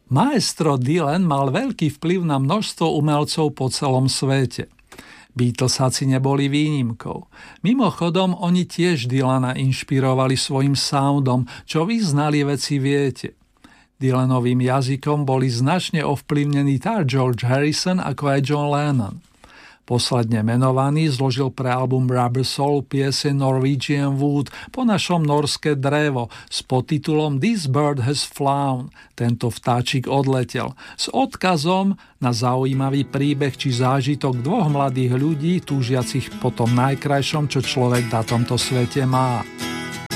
Maestro Dylan mal veľký vplyv na množstvo umelcov po celom svete. Beatlesáci neboli výnimkou. Mimochodom, oni tiež Dylana inšpirovali svojim soundom, čo vy znali veci viete. Dylanovým jazykom boli značne ovplyvnení tak George Harrison ako aj John Lennon. Posledne menovaný zložil pre album Rubber Soul pieseň Norwegian Wood, po našom norské drevo, s podtitulom This Bird Has Flown, tento vtáčik odletel, s odkazom na zaujímavý príbeh či zážitok dvoch mladých ľudí, túžiacich po tom najkrajšom, čo človek na tomto svete má.